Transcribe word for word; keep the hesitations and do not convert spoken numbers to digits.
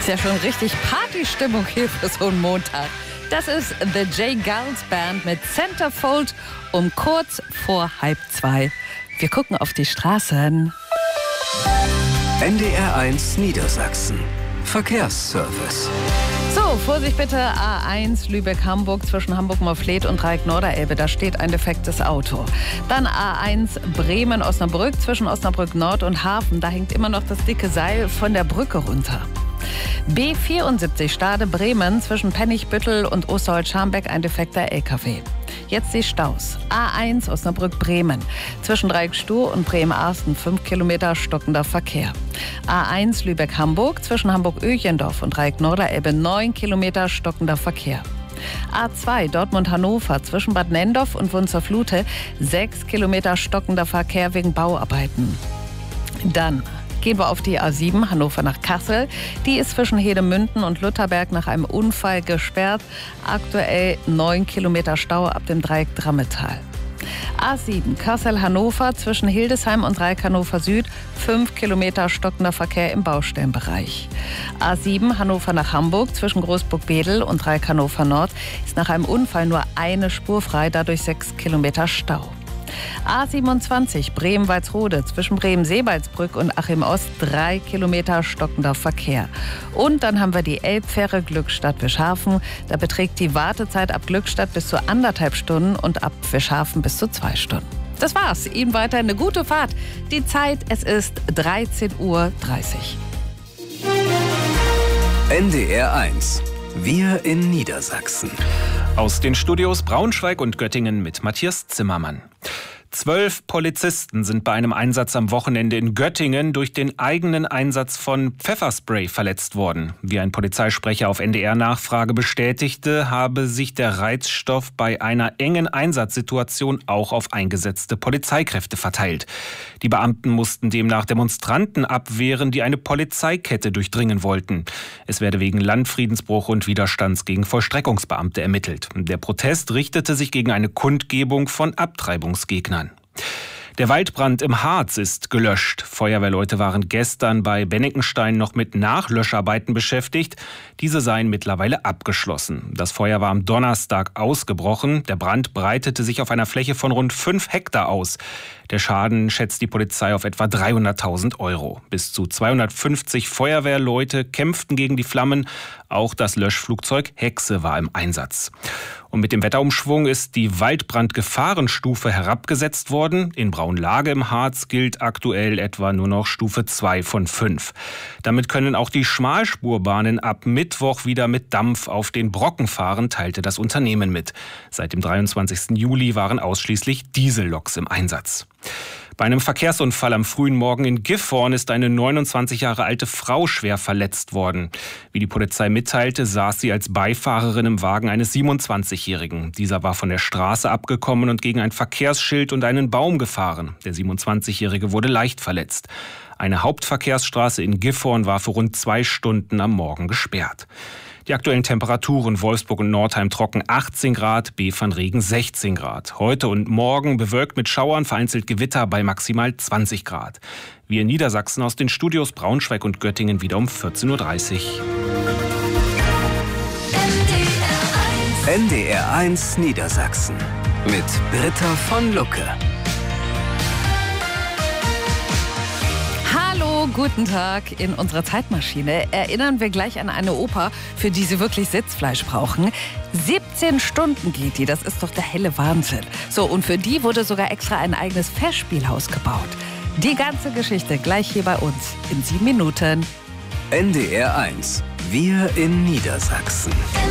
ja schon richtig Partystimmung hier für so einen Montag. Das ist The J. Geils Band mit Centerfold um kurz vor halb zwei. Wir gucken auf die Straßen. N D R eins Niedersachsen. Verkehrsservice. So, Vorsicht bitte, A eins Lübeck-Hamburg zwischen Hamburg-Morfleet und Dreieck-Norderelbe. Da steht ein defektes Auto. Dann A eins Bremen-Osnabrück zwischen Osnabrück-Nord und Hafen. Da hängt immer noch das dicke Seil von der Brücke runter. B vierundsiebzig Stade-Bremen zwischen Pennigbüttel und Osterholz-Scharmbeck ein defekter L K W. Jetzt die Staus. A eins Osnabrück-Bremen zwischen Dreieck-Stuhr und Bremen-Arsten fünf Kilometer stockender Verkehr. A eins Lübeck-Hamburg zwischen Hamburg-Öchendorf und Dreieck-Norderelbe neun Kilometer stockender Verkehr. A zwei Dortmund-Hannover zwischen Bad Nenndorf und Wunzerflute sechs Kilometer stockender Verkehr wegen Bauarbeiten. Dann gehen wir auf die A sieben Hannover nach Kassel. Die ist zwischen Hedemünden und Lutherberg nach einem Unfall gesperrt. Aktuell neun Kilometer Stau ab dem Dreieck Drammetal. A sieben Kassel-Hannover zwischen Hildesheim und Dreieck Hannover Süd fünf Kilometer stockender Verkehr im Baustellenbereich. A sieben Hannover nach Hamburg zwischen Großburg-Bedel und Dreieck Hannover Nord ist nach einem Unfall nur eine Spur frei, dadurch sechs Kilometer Stau. A siebenundzwanzig Bremen-Walsrode zwischen Bremen-Seebaldsbrück und Achim-Ost drei Kilometer stockender Verkehr. Und dann haben wir die Elbfähre Glückstadt-Wischhafen. Da beträgt die Wartezeit ab Glückstadt bis zu anderthalb Stunden und ab Wischhafen bis zu zwei Stunden. Das war's. Ihnen weiter eine gute Fahrt. Die Zeit, es ist dreizehn Uhr dreißig. N D R eins. Wir in Niedersachsen. Aus den Studios Braunschweig und Göttingen mit Matthias Zimmermann. Zwölf Polizisten sind bei einem Einsatz am Wochenende in Göttingen durch den eigenen Einsatz von Pfefferspray verletzt worden. Wie ein Polizeisprecher auf N D R-Nachfrage bestätigte, habe sich der Reizstoff bei einer engen Einsatzsituation auch auf eingesetzte Polizeikräfte verteilt. Die Beamten mussten demnach Demonstranten abwehren, die eine Polizeikette durchdringen wollten. Es werde wegen Landfriedensbruch und Widerstands gegen Vollstreckungsbeamte ermittelt. Der Protest richtete sich gegen eine Kundgebung von Abtreibungsgegnern. Der Waldbrand im Harz ist gelöscht. Feuerwehrleute waren gestern bei Bennekenstein noch mit Nachlöscharbeiten beschäftigt. Diese seien mittlerweile abgeschlossen. Das Feuer war am Donnerstag ausgebrochen. Der Brand breitete sich auf einer Fläche von rund fünf Hektar aus. Der Schaden schätzt die Polizei auf etwa dreihunderttausend Euro. Bis zu zweihundertfünfzig Feuerwehrleute kämpften gegen die Flammen. Auch das Löschflugzeug Hexe war im Einsatz. Und mit dem Wetterumschwung ist die Waldbrandgefahrenstufe herabgesetzt worden. In Braunlage im Harz gilt aktuell etwa nur noch Stufe zwei von fünf. Damit können auch die Schmalspurbahnen ab Mittwoch wieder mit Dampf auf den Brocken fahren, teilte das Unternehmen mit. Seit dem dreiundzwanzigsten Juli waren ausschließlich Dieselloks im Einsatz. Bei einem Verkehrsunfall am frühen Morgen in Gifhorn ist eine neunundzwanzig Jahre alte Frau schwer verletzt worden. Wie die Polizei mitteilte, saß sie als Beifahrerin im Wagen eines siebenundzwanzigjährigen. Dieser war von der Straße abgekommen und gegen ein Verkehrsschild und einen Baum gefahren. Der siebenundzwanzigjährige wurde leicht verletzt. Eine Hauptverkehrsstraße in Gifhorn war für rund zwei Stunden am Morgen gesperrt. Die aktuellen Temperaturen: Wolfsburg und Nordheim trocken achtzehn Grad, Befern-Regen sechzehn Grad. Heute und morgen bewölkt mit Schauern, vereinzelt Gewitter bei maximal zwanzig Grad. Wir in Niedersachsen aus den Studios Braunschweig und Göttingen wieder um vierzehn Uhr dreißig. N D R eins Niedersachsen mit Britta von Lucke. Hallo, guten Tag. In unserer Zeitmaschine erinnern wir gleich an eine Oper, für die Sie wirklich Sitzfleisch brauchen. siebzehn Stunden geht die, das ist doch der helle Wahnsinn. So, und für die wurde sogar extra ein eigenes Festspielhaus gebaut. Die ganze Geschichte gleich hier bei uns in sieben Minuten. N D R eins. Wir in Niedersachsen.